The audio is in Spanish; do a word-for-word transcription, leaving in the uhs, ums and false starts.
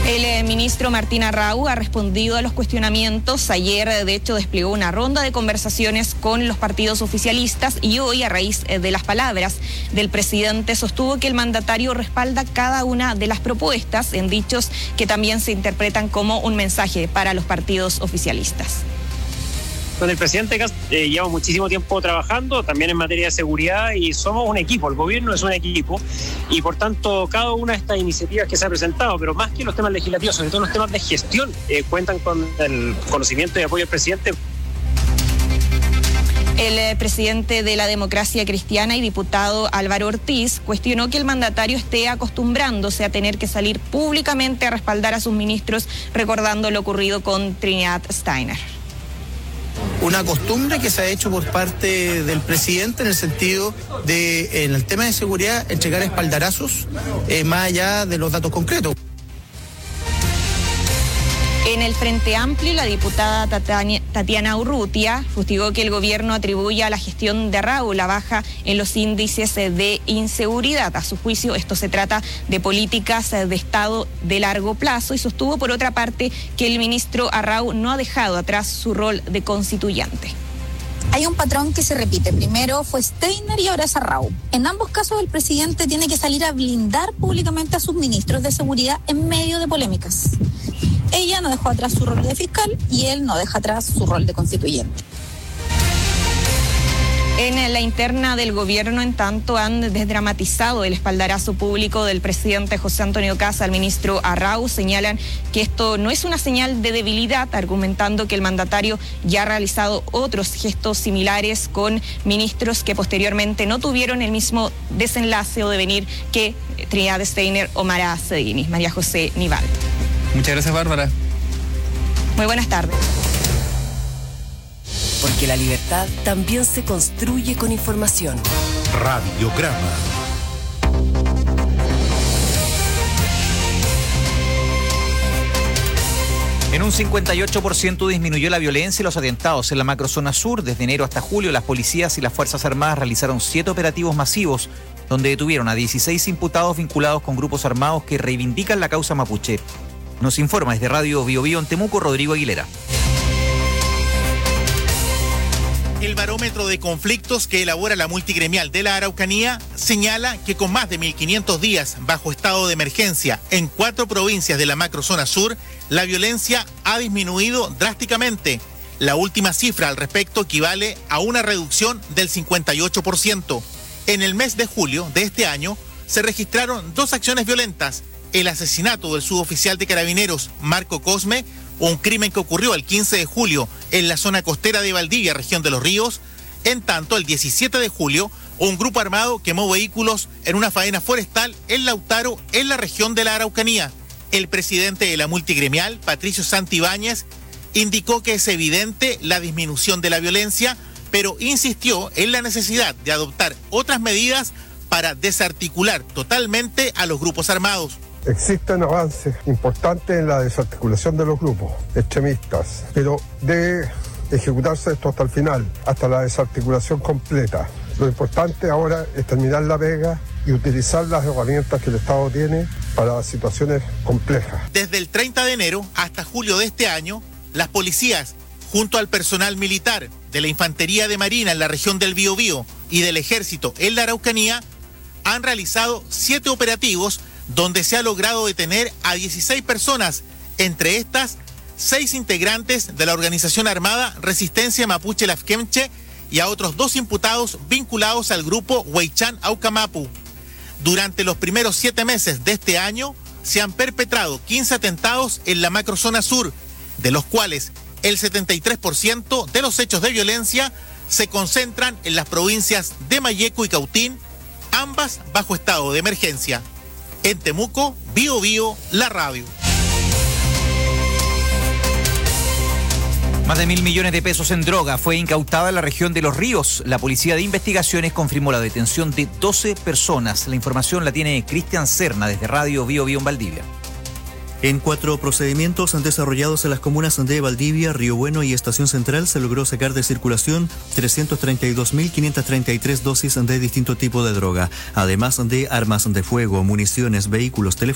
El eh, ministro Martín Arrau ha respondido a los cuestionamientos. Ayer, de hecho, desplegó una ronda de conversaciones con los partidos oficialistas y hoy, a raíz eh, de las palabras del presidente, sostuvo que el mandatario respalda cada una de las propuestas, en dichos que también se interpretan como un mensaje para los partidos oficialistas. Con el presidente eh, llevamos muchísimo tiempo trabajando, también en materia de seguridad, y somos un equipo, el gobierno es un equipo, y por tanto cada una de estas iniciativas que se ha presentado, pero más que los temas legislativos, sobre todo los temas de gestión, eh, cuentan con el conocimiento y apoyo del presidente. El eh, presidente de la Democracia Cristiana y diputado Álvaro Ortiz cuestionó que el mandatario esté acostumbrándose a tener que salir públicamente a respaldar a sus ministros, recordando lo ocurrido con Trinidad Steiner. Una costumbre que se ha hecho por parte del presidente en el sentido de, en el tema de seguridad, entregar espaldarazos eh, más allá de los datos concretos. En el Frente Amplio, la diputada Tatiana Urrutia fustigó que el gobierno atribuye a la gestión de Arrau la baja en los índices de inseguridad. A su juicio, esto se trata de políticas de Estado de largo plazo y sostuvo, por otra parte, que el ministro Arrau no ha dejado atrás su rol de constituyente. Hay un patrón que se repite. Primero fue Steiner y ahora es Arrau. En ambos casos el presidente tiene que salir a blindar públicamente a sus ministros de seguridad en medio de polémicas. Ella no dejó atrás su rol de fiscal y él no deja atrás su rol de constituyente. En la interna del gobierno, en tanto, han desdramatizado el espaldarazo público del presidente José Antonio Kast al ministro Arrau. Señalan que esto no es una señal de debilidad, argumentando que el mandatario ya ha realizado otros gestos similares con ministros que posteriormente no tuvieron el mismo desenlace o devenir que Trinidad Steiner o Mara Cedini. María José Nival. Muchas gracias, Bárbara. Muy buenas tardes. Porque la libertad también se construye con información. Radiograma. En un cincuenta y ocho por ciento disminuyó la violencia y los atentados en la macrozona sur. Desde enero hasta julio, las policías y las Fuerzas Armadas realizaron siete operativos masivos, donde detuvieron a dieciséis imputados vinculados con grupos armados que reivindican la causa mapuche. Nos informa desde Radio Bio Bio en Temuco, Rodrigo Aguilera. El barómetro de conflictos que elabora la multigremial de la Araucanía señala que con más de mil quinientos días bajo estado de emergencia en cuatro provincias de la macrozona sur, la violencia ha disminuido drásticamente. La última cifra al respecto equivale a una reducción del cincuenta y ocho por ciento. En el mes de julio de este año se registraron dos acciones violentas: el asesinato del suboficial de Carabineros Marco Cosme, un crimen que ocurrió el quince de julio en la zona costera de Valdivia, región de Los Ríos. En tanto, el diecisiete de julio, un grupo armado quemó vehículos en una faena forestal en Lautaro, en la región de la Araucanía. El presidente de la multigremial, Patricio Santibáñez, indicó que es evidente la disminución de la violencia, pero insistió en la necesidad de adoptar otras medidas para desarticular totalmente a los grupos armados. Existen avances importantes en la desarticulación de los grupos extremistas, pero debe ejecutarse esto hasta el final, hasta la desarticulación completa. Lo importante ahora es terminar la pega y utilizar las herramientas que el Estado tiene para situaciones complejas. Desde el treinta de enero hasta julio de este año, las policías, junto al personal militar de la Infantería de Marina en la región del Biobío y del Ejército en la Araucanía, han realizado siete operativos donde se ha logrado detener a dieciséis personas, entre estas seis integrantes de la organización armada Resistencia Mapuche Lafkenche y a otros dos imputados vinculados al grupo Huaychán Aucamapu. Durante los primeros siete meses de este año se han perpetrado quince atentados en la macrozona sur, de los cuales el setenta y tres por ciento de los hechos de violencia se concentran en las provincias de Mayeco y Cautín, ambas bajo estado de emergencia. En Temuco, Bio Bio, la radio. Más de mil millones de pesos en droga fue incautada en la región de Los Ríos. La Policía de Investigaciones confirmó la detención de doce personas. La información la tiene Cristian Serna desde Radio Bio Bio en Valdivia. En cuatro procedimientos desarrollados en las comunas de Valdivia, Río Bueno y Estación Central se logró sacar de circulación trescientas treinta y dos mil quinientas treinta y tres dosis de distinto tipo de droga, además de armas de fuego, municiones, vehículos, teléfonos